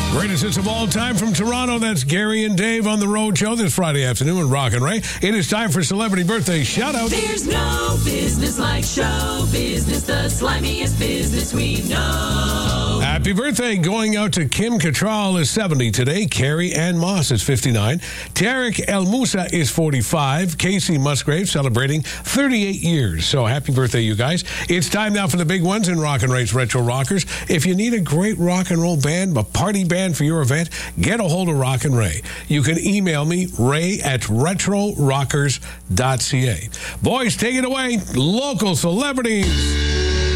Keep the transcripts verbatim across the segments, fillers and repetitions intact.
Greatest hits of all time from Toronto. That's Gary and Dave on the Road Show this Friday afternoon with Rock and Ray. It is time for Celebrity Birthday Shout-Out. There's no business like show business, the slimiest business we know. Happy birthday going out to Kim Cattrall is seventy today. Carrie Ann Moss is fifty-nine. Tarek El Moussa is forty-five. Casey Musgrave celebrating thirty-eight years. So happy birthday, you guys. It's time now for the big ones in Rock and Ray's Retro Rockers. If you need a great rock and roll band, a party band for your event, get a hold of Rock and Ray. You can email me, ray at retro rockers dot c a. Boys, take it away. Local celebrities.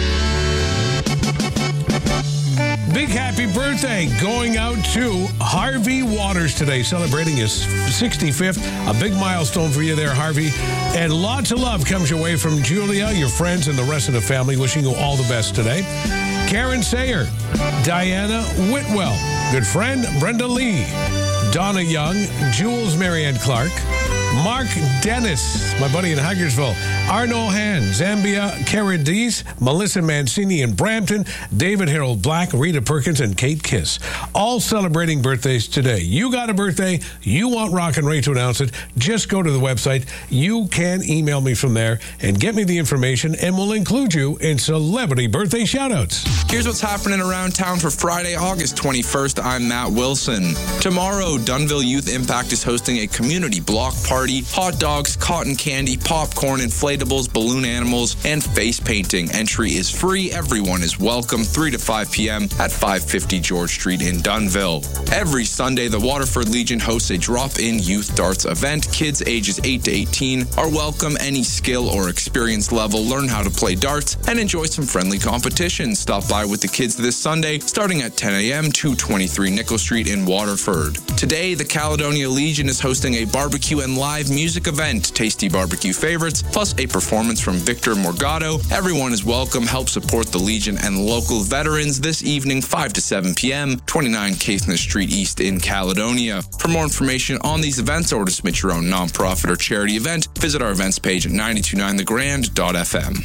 Big happy birthday going out to Harvey Waters today, celebrating his sixty-fifth. A big milestone for you there, Harvey. And lots of love comes your way from Julia, your friends, and the rest of the family. Wishing you all the best today. Karen Sayer, Diana Whitwell, good friend Brenda Lee, Donna Young, Jules Marianne Clark, Mark Dennis, my buddy in Hagersville, Arno Han, Zambia Caradiz, Melissa Mancini in Brampton, David Harold Black, Rita Perkins, and Kate Kiss. All celebrating birthdays today. You got a birthday, you want Rock and Ray to announce it, just go to the website. You can email me from there and get me the information, and we'll include you in celebrity birthday shout-outs. Here's what's happening around town for Friday, August twenty-first. I'm Matt Wilson. Tomorrow, Dunnville Youth Impact is hosting a community block party. Hot dogs, cotton candy, popcorn, inflatables, balloon animals, and face painting. Entry is free. Everyone is welcome. three to five p.m. at five fifty George Street in Dunnville. Every Sunday, the Waterford Legion hosts a drop-in youth darts event. Kids ages eight to eighteen are welcome. Any skill or experience level. Learn how to play darts and enjoy some friendly competitions. Stop by with the kids this Sunday, starting at ten a.m. two twenty-three Nickel Street in Waterford. Today, the Caledonia Legion is hosting a barbecue and live music event. Tasty barbecue favorites, plus a performance from Victor Morgado. Everyone is welcome. Help support the Legion and local veterans this evening, five to seven p.m., twenty-nine Caithness Street East in Caledonia. For more information on these events or to submit your own nonprofit or charity event, visit our events page at nine two nine the grand dot f m.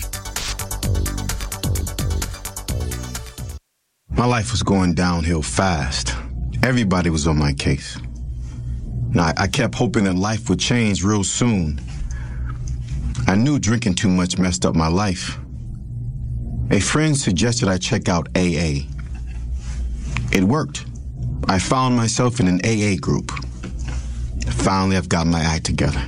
My life was going downhill fast. Everybody was on my case. Now, I kept hoping that life would change real soon. I knew drinking too much messed up my life. A friend suggested I check out A A. It worked. I found myself in an A A group. Finally, I've got my act together.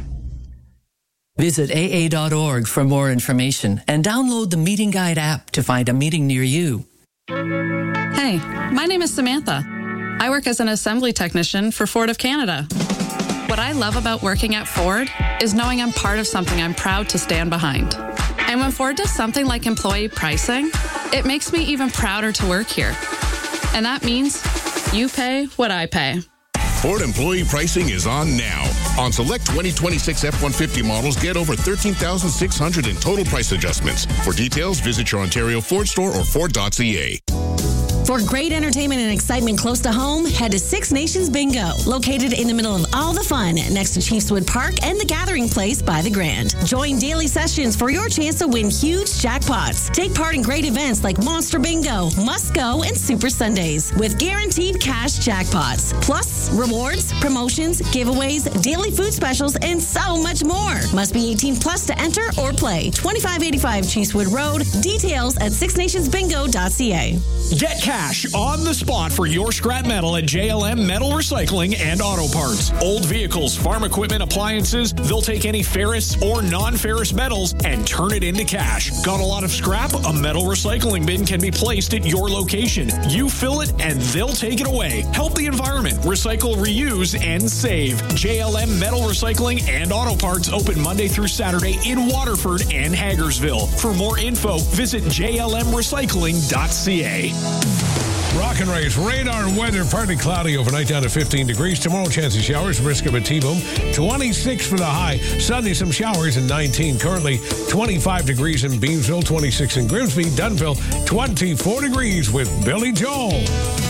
Visit A A dot org for more information and download the Meeting Guide app to find a meeting near you. Hey, my name is Samantha. I work as an assembly technician for Ford of Canada. What I love about working at Ford is knowing I'm part of something I'm proud to stand behind. And when Ford does something like employee pricing, it makes me even prouder to work here. And that means you pay what I pay. Ford employee pricing is on now. On select twenty twenty-six F one fifty models, get over thirteen thousand six hundred dollars in total price adjustments. For details, visit your Ontario Ford store or Ford dot c a. For great entertainment and excitement close to home, head to Six Nations Bingo, located in the middle of all the fun next to Chiefswood Park and the Gathering Place by the Grand. Join daily sessions for your chance to win huge jackpots. Take part in great events like Monster Bingo, Must Go, and Super Sundays with guaranteed cash jackpots. Plus, rewards, promotions, giveaways, daily food specials, and so much more. Must be eighteen plus to enter or play. twenty-five eighty-five Chiefswood Road. Details at six nations bingo dot c a. Get cash on the spot for your scrap metal at J L M Metal Recycling and Auto Parts. Old vehicles, farm equipment, appliances, they'll take any ferrous or non-ferrous metals and turn it into cash. Got a lot of scrap? A metal recycling bin can be placed at your location. You fill it and they'll take it away. Help the environment. Recycle, reuse, and save. J L M Metal Recycling and Auto Parts open Monday through Saturday in Waterford and Hagersville. For more info, visit j l m recycling dot c a. Rock and Ray's radar weather, partly cloudy overnight, down to fifteen degrees. Tomorrow, chance of showers, risk of a T-boom. twenty-six for the high. Sunday, some showers, and nineteen. Currently, twenty-five degrees in Beamsville, twenty-six in Grimsby. Dunnville, twenty-four degrees with Billy Joel.